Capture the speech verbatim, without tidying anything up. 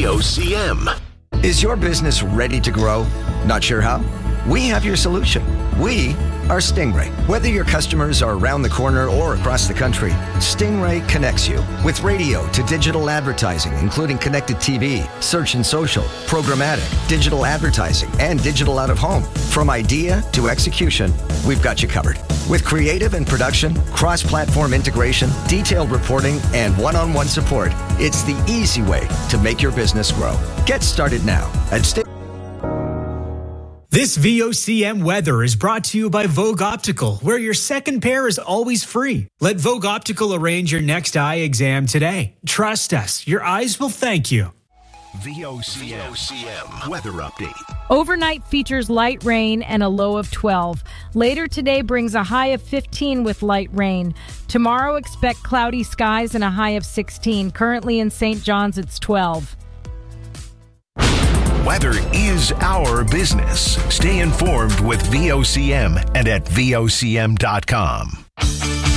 V O C M. Is your business ready to grow? Not sure how? We have your solution. We are Stingray. Whether your customers are around the corner or across the country, Stingray connects you with radio to digital advertising, including connected T V, search and social, programmatic, digital advertising, and digital out-of-home. From idea to execution, we've got you covered. With creative and production, cross-platform integration, detailed reporting, and one-on-one support, it's the easy way to make your business grow. Get started now at Stingray. This V O C M weather is brought to you by Vogue Optical, where your second pair is always free. Let Vogue Optical arrange your next eye exam today. Trust us, your eyes will thank you. V O C M weather update. Overnight features light rain and a low of twelve. Later today brings a high of fifteen with light rain. Tomorrow expect cloudy skies and a high of sixteen. Currently in Saint John's, it's twelve. Weather is our business. Stay informed with V O C M and at V O C M dot com.